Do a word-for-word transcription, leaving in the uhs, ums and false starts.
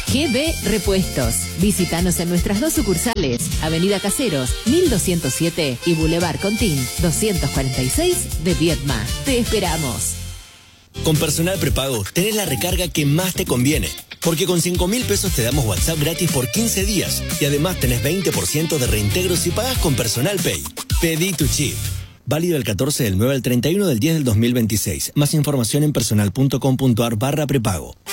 G B Repuestos. Visítanos en nuestras dos sucursales, Avenida Caseros, mil doscientos siete y Boulevard Contín, doscientos cuarenta y seis de Viedma. Te esperamos. Con Personal Prepago tenés la recarga que más te conviene. Porque con cinco mil pesos te damos WhatsApp gratis por quince días. Y además tenés veinte por ciento de reintegro si pagas con Personal Pay. Pedí tu chip. Válido del catorce del nueve al treinta y uno del diez del dos mil veintiséis. Más información en personal punto com punto ar barra prepago.